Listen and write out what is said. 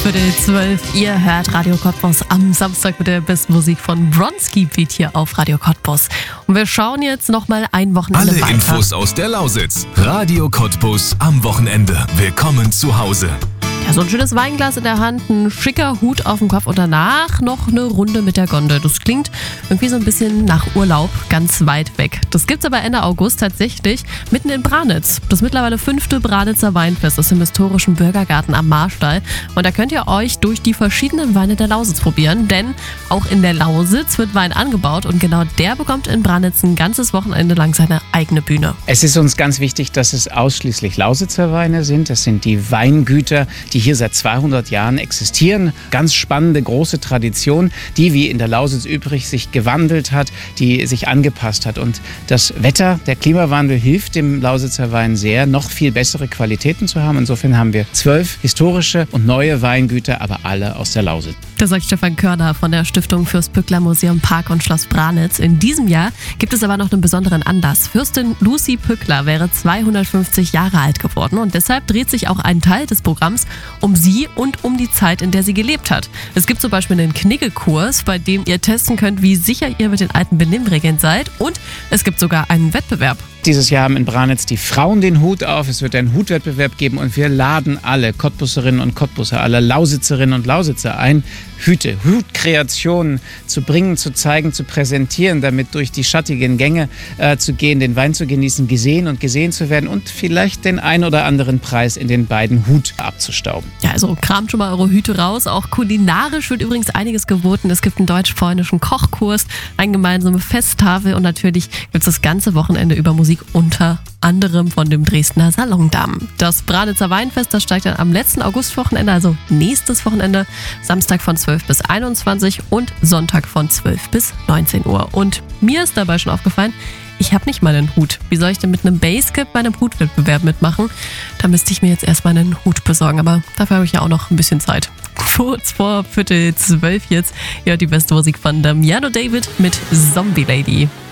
11:15. Ihr hört Radio Cottbus am Samstag mit der besten Musik von Bronski Beat hier auf Radio Cottbus. Und wir schauen jetzt nochmal ein Wochenende weiter. Alle Infos aus der Lausitz. Radio Cottbus am Wochenende. Willkommen zu Hause. Ja, so ein schönes Weinglas in der Hand, ein schicker Hut auf dem Kopf und danach noch eine Runde mit der Gondel. Das klingt irgendwie so ein bisschen nach Urlaub, ganz weit weg. Das gibt's aber Ende August tatsächlich mitten in Branitz. Das mittlerweile 5. Branitzer Weinfest ist im historischen Bürgergarten am Marstall. Und da könnt ihr euch durch die verschiedenen Weine der Lausitz probieren, denn auch in der Lausitz wird Wein angebaut und genau der bekommt in Branitz ein ganzes Wochenende lang seine eigene Bühne. Es ist uns ganz wichtig, dass es ausschließlich Lausitzer Weine sind. Das sind die Weingüter, die hier seit 200 Jahren existieren. Ganz spannende, große Tradition, die wie in der Lausitz übrig sich gewandelt hat, die sich angepasst hat. Und das Wetter, der Klimawandel hilft dem Lausitzer Wein sehr, noch viel bessere Qualitäten zu haben. Insofern haben wir 12 historische und neue Weingüter, aber alle aus der Lausitz. Das sagt Stefan Körner von der Stiftung Fürst-Pückler Museum Park und Schloss Branitz. In diesem Jahr gibt es aber noch einen besonderen Anlass. Fürstin Lucy Pückler wäre 250 Jahre alt geworden und deshalb dreht sich auch ein Teil des Programms um sie und um die Zeit, in der sie gelebt hat. Es gibt zum Beispiel einen Knigge-Kurs, bei dem ihr testen könnt, wie sicher ihr mit den alten Benimmregeln seid, und es gibt sogar einen Wettbewerb. Dieses Jahr haben in Branitz die Frauen den Hut auf. Es wird einen Hutwettbewerb geben und wir laden alle Cottbusserinnen und Cottbusser, alle Lausitzerinnen und Lausitzer ein, Hüte, Hutkreationen zu bringen, zu zeigen, zu präsentieren, damit durch die schattigen Gänge zu gehen, den Wein zu genießen, gesehen und gesehen zu werden und vielleicht den ein oder anderen Preis in den beiden Hut abzustauben. Ja, also kramt schon mal eure Hüte raus. Auch kulinarisch wird übrigens einiges geboten. Es gibt einen deutsch-polnischen Kochkurs, eine gemeinsame Festtafel und natürlich gibt es das ganze Wochenende über Musik, unter anderem von dem Dresdner Salondamm. Das Branitzer Weinfest, das steigt dann am letzten Augustwochenende, also nächstes Wochenende, Samstag von 12 bis 21 und Sonntag von 12 bis 19 Uhr. Und mir ist dabei schon aufgefallen, ich habe nicht mal einen Hut. Wie soll ich denn mit einem Basecap bei einem Hutwettbewerb mitmachen? Da müsste ich mir jetzt erstmal einen Hut besorgen, aber dafür habe ich ja auch noch ein bisschen Zeit. Kurz vor 11:15 jetzt, ja, die beste Musik von Damiano David mit Zombie Lady.